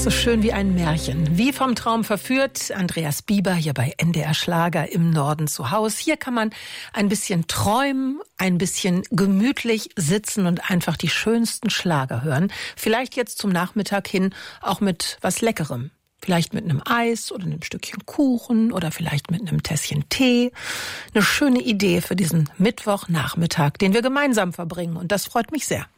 so schön wie ein Märchen. Wie vom Traum verführt, Andreas Bieber hier bei NDR Schlager im Norden zu Hause. Hier kann man ein bisschen träumen, ein bisschen gemütlich sitzen und einfach die schönsten Schlager hören. Vielleicht jetzt zum Nachmittag hin auch mit was Leckerem. Vielleicht mit einem Eis oder einem Stückchen Kuchen oder vielleicht mit einem Tässchen Tee. Eine schöne Idee für diesen Mittwochnachmittag, den wir gemeinsam verbringen. Und das freut mich sehr.